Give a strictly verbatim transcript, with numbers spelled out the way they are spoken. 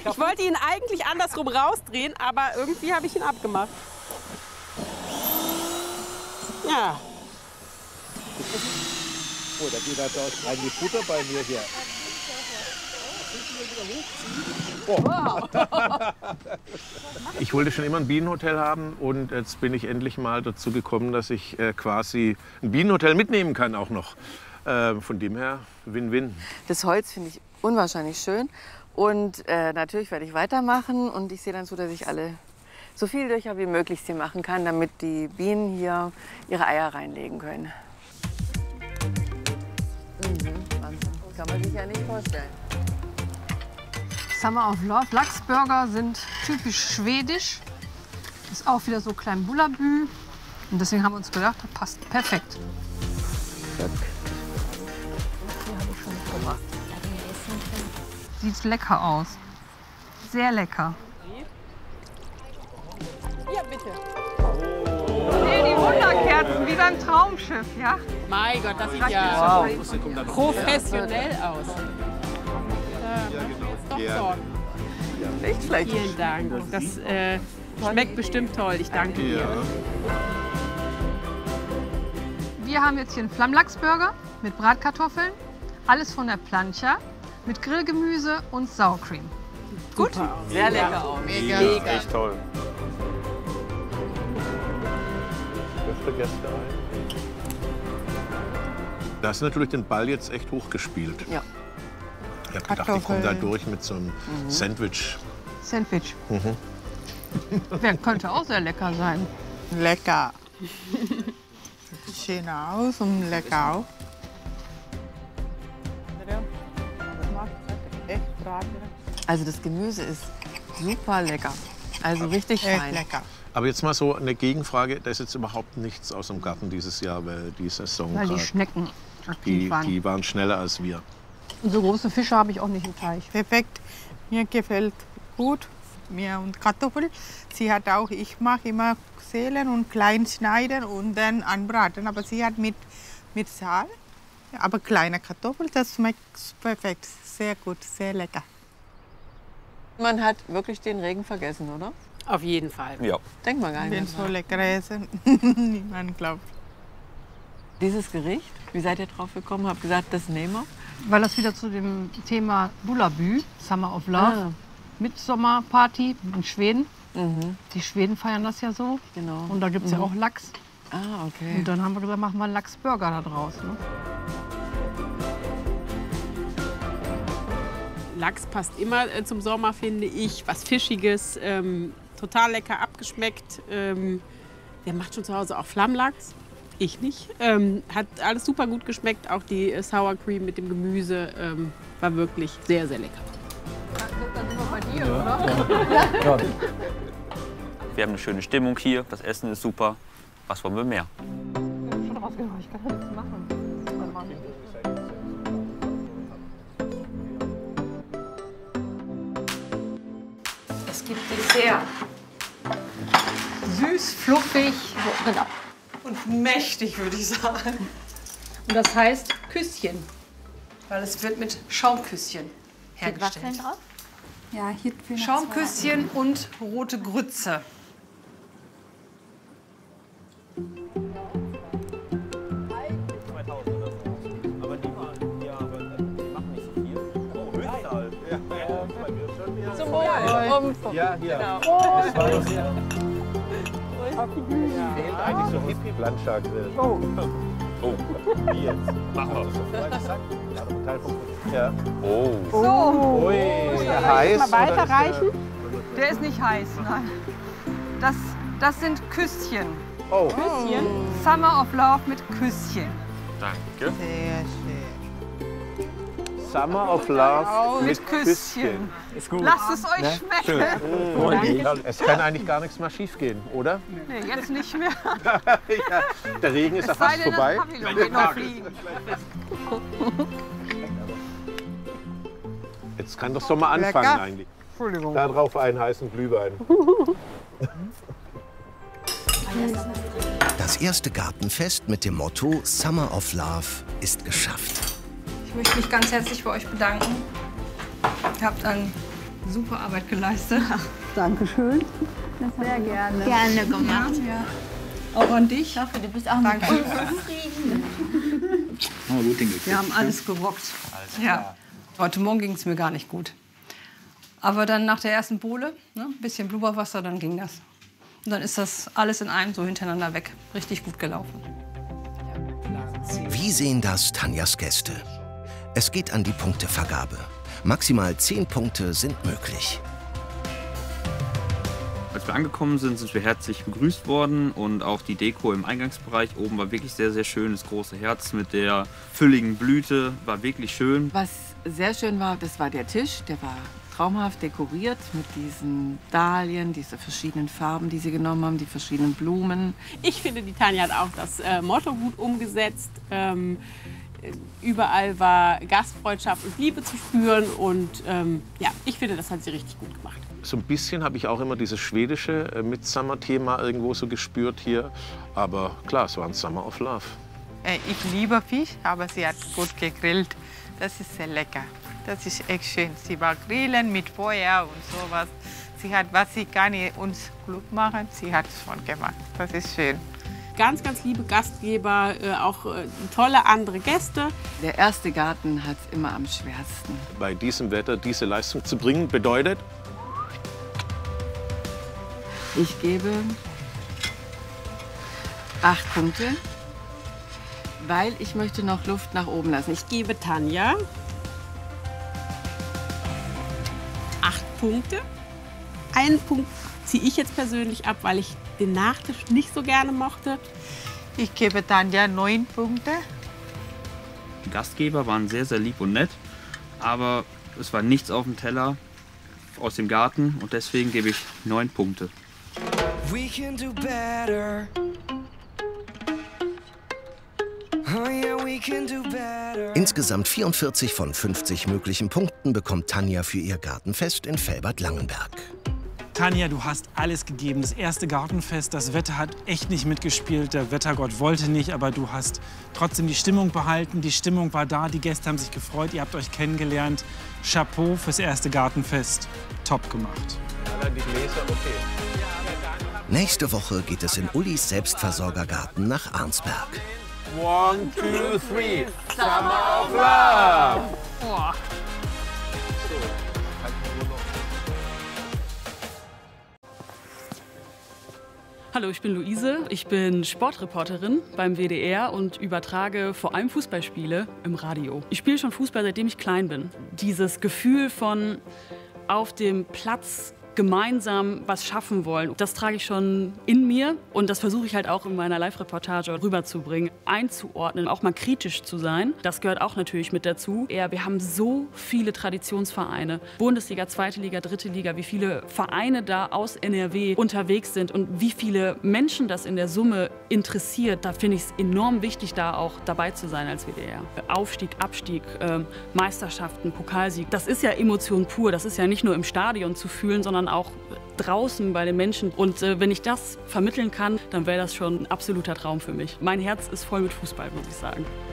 Ich wollte ihn eigentlich andersrum rausdrehen, aber irgendwie habe ich ihn abgemacht. Ja. Oh, da geht also rein die Futter bei mir hier. Ich wollte schon immer ein Bienenhotel haben und jetzt bin ich endlich mal dazu gekommen, dass ich äh, quasi ein Bienenhotel mitnehmen kann auch noch. Äh, von dem her Win-Win. Das Holz finde ich unwahrscheinlich schön und äh, natürlich werde ich weitermachen und ich sehe dann zu, dass ich alle so viel Löcher wie möglich sie machen kann, damit die Bienen hier ihre Eier reinlegen können. Mhm, Wahnsinn. Kann man sich ja nicht vorstellen. Summer of Love. Lachsburger sind typisch schwedisch. Ist auch wieder so klein Bullabü. Und deswegen haben wir uns gedacht, das passt perfekt. Hier habe ich schon gemacht. Sieht lecker aus. Sehr lecker. Ja, bitte. Nee, die Wunderkerzen, wie beim Traumschiff, ja? Mein Gott, das sieht ja wow. professionell aus. Doch sorgen. Nicht schlecht. Vielen Dank. Das äh, schmeckt bestimmt toll. Ich danke dir. Ja. Wir haben jetzt hier einen Flammlachsburger mit Bratkartoffeln. Alles von der Plancha mit Grillgemüse und Sour Cream. Gut? Sehr lecker auch. Mega. Mega. Echt toll. Da hast du natürlich den Ball jetzt echt hochgespielt. Ja. Ich habe gedacht, ich komme da durch mit so einem mhm. Sandwich. Sandwich. Mhm. Der könnte auch sehr lecker sein. Lecker. Sieht schön aus und lecker auch. Also das Gemüse ist super lecker. Also richtig Echt fein. lecker. Aber jetzt mal so eine Gegenfrage. Da ist jetzt überhaupt nichts aus dem Garten dieses Jahr, weil die Saison Weil die grad, Schnecken aktiv die, waren. die waren schneller als wir. Und so große Fische habe ich auch nicht im Teich. Perfekt. Mir gefällt gut. Mir und Kartoffel. Sie hat auch, ich mache immer schälen und klein schneiden und dann anbraten. Aber sie hat mit, mit Salz, aber kleine Kartoffel, das schmeckt perfekt. Sehr gut, sehr lecker. Man hat wirklich den Regen vergessen, oder? Auf jeden Fall. Ja. Denkt man gar Den nicht. so lecker essen. Niemand glaubt. Dieses Gericht, wie seid ihr drauf gekommen? Habt gesagt, das nehmen wir? Weil das wieder zu dem Thema Bullabü, Summer of Love, Ah. Mitsommerparty in Schweden. Mhm. Die Schweden feiern das ja so. Genau. Und da gibt es Mhm. ja auch Lachs. Ah, okay. Und dann haben wir gesagt, machen wir einen Lachsburger da draus. Ne? Lachs passt immer äh, zum Sommer, finde ich. Was Fischiges, ähm, total lecker abgeschmeckt. Ähm, wer macht schon zu Hause auch Flammlachs? Ich nicht. Ähm, hat alles super gut geschmeckt. Auch die äh, Sour Cream mit dem Gemüse ähm, war wirklich sehr, sehr lecker. Dann sind wir bei dir, oder? Ja. Wir haben eine schöne Stimmung hier, das Essen ist super. Was wollen wir mehr? Ich hab schon rausgenommen, ich kann ja nichts machen. Es gibt Dessert. Süß, fluffig genau. Und mächtig, würde ich sagen. Und das heißt Küsschen, weil es wird mit Schaumküsschen hergestellt. Waffeln drauf? Ja, hier für Schaumküsschen und rote Grütze. Aber die machen, ja, aber die machen nicht so viel. Oh, Höchstzahl. Ja, ja, bei mir schon wieder. Zum Wohl. Ja, hier. Genau. Das war doch sehr. Fehlt eigentlich so Hippie-Planschak-Grill. Oh. Oh, Wie jetzt? Machen wir das. Ja, aber Teil vom Ja. oh. So, Ui, ist der heiß? Mal weiterreichen? der ist nicht heiß, nein. Das, das sind Küsschen. Oh. Küsschen. Summer of Love mit Küsschen. Danke. Sehr schön. Summer of Love Mit Küsschen. Ist gut. Lasst es euch schmecken. Es kann eigentlich gar nichts mehr schief gehen, oder? Nee, jetzt nicht mehr. Ja, der Regen ist ja Es sei fast denn, das vorbei. Pavillon geht noch fliegen. Jetzt kann doch Sommer anfangen Lecker. eigentlich. Entschuldigung. Da drauf einen heißen Glühwein. Das erste Gartenfest mit dem Motto Summer of Love ist geschafft. Ich möchte mich ganz herzlich bei euch bedanken. Ihr habt ein super Arbeit geleistet. Dankeschön. Sehr gerne. Gerne gemacht. Ja. Auch an dich. Ich hoffe, du bist auch Danke. mit zufrieden. Oh, gut hingekriegt. Wir haben alles gerockt. Ja. Heute Morgen ging es mir gar nicht gut. Aber dann nach der ersten Bowle, ne, ein bisschen Blubberwasser, dann ging das. Und dann ist das alles in einem so hintereinander weg. Richtig gut gelaufen. Wie sehen das Tanjas Gäste? Es geht an die Punktevergabe. Maximal zehn Punkte sind möglich. Als wir angekommen sind, sind wir herzlich begrüßt worden und auch die Deko im Eingangsbereich oben war wirklich sehr, sehr schön. Das große Herz mit der fülligen Blüte war wirklich schön. Was sehr schön war, das war der Tisch. Der war traumhaft dekoriert mit diesen Dahlien, diese verschiedenen Farben, die sie genommen haben, die verschiedenen Blumen. Ich finde, die Tanja hat auch das äh, Motto gut umgesetzt. Ähm, überall war Gastfreundschaft und Liebe zu spüren und ähm, ja, ich finde, das hat sie richtig gut gemacht. So ein bisschen habe ich auch immer dieses schwedische äh, Midsummer-Thema irgendwo so gespürt hier. Aber klar, es war ein Summer of Love. Äh, Ich liebe Fisch, aber sie hat gut gegrillt. Das ist sehr lecker. Das ist echt schön. Sie war grillen mit Feuer und sowas. Sie hat, was sie kann, uns Glück machen, sie hat es schon gemacht. Das ist schön. Ganz, ganz liebe Gastgeber, äh, auch äh, tolle andere Gäste. Der erste Garten hat es immer am schwersten. Bei diesem Wetter diese Leistung zu bringen, bedeutet, Ich gebe acht Punkte, weil ich möchte noch Luft nach oben lassen. Ich Ich gebe Tanja acht Punkte. Einen Punkt ziehe ich jetzt persönlich ab, weil ich den Nachtisch nicht so gerne mochte. Ich gebe Tanja neun Punkte. Die Gastgeber waren sehr, sehr lieb und nett, aber es war nichts auf dem Teller aus dem Garten und deswegen gebe ich neun Punkte. We can do better. Oh yeah, we can do better. Insgesamt vierundvierzig von fünfzig möglichen Punkten bekommt Tanja für ihr Gartenfest in Velbert-Langenberg. Tanja, du hast alles gegeben. Das erste Gartenfest, das Wetter hat echt nicht mitgespielt. Der Wettergott wollte nicht, aber du hast trotzdem die Stimmung behalten. Die Stimmung war da, die Gäste haben sich gefreut, ihr habt euch kennengelernt. Chapeau fürs erste Gartenfest. Top gemacht. die Gläser, okay. Nächste Woche geht es in Ullis Selbstversorgergarten nach Arnsberg. One, two, three. Summer of Love. Boah. Hallo, ich bin Luise. Ich bin Sportreporterin beim W D R und übertrage vor allem Fußballspiele im Radio. Ich spiele schon Fußball, seitdem ich klein bin. Dieses Gefühl von auf dem Platz gemeinsam was schaffen wollen, das trage ich schon in mir und das versuche ich halt auch in meiner Live-Reportage rüberzubringen, einzuordnen, auch mal kritisch zu sein. Das gehört auch natürlich mit dazu. Ja, wir haben so viele Traditionsvereine, Bundesliga, zweite Liga, dritte Liga, wie viele Vereine da aus N R W unterwegs sind und wie viele Menschen das in der Summe interessiert. Da finde ich es enorm wichtig, da auch dabei zu sein als W D R. Aufstieg, Abstieg, ähm, Meisterschaften, Pokalsieg, das ist ja Emotion pur. Das ist ja nicht nur im Stadion zu fühlen, sondern auch draußen bei den Menschen. Und äh, wenn ich das vermitteln kann, dann wäre das schon ein absoluter Traum für mich. Mein Herz ist voll mit Fußball, muss ich sagen.